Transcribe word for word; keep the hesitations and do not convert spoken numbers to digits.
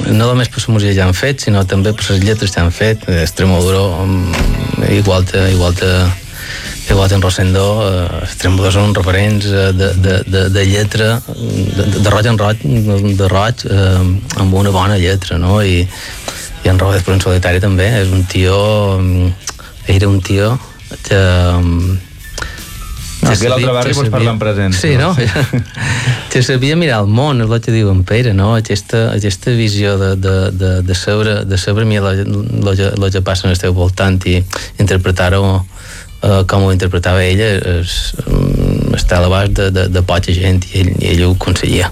no només per la música que han fet, sinó també per les lletres que han fet. Extremoduro, igual que igual que igual que en Rosendo, Extremoduro són referents de, de, de, de lletra, de, de roig en roig, de roig, eh, amb una bona lletra, no? I, i en Rodes, per en solitari també, és un tio, era un tio que... No, aquí a l'altre barri pots parlar en present. Sí, no? Que sabia mirar el món, és el que diu en Pere, no? Aquesta, aquesta visió de, de, de, de saber, de saber mirar el que passa en el teu voltant i interpretar-ho uh, com ho interpretava ella és, um, està a l'abast de, de, de poca gent i ell, i ell ho aconseguia.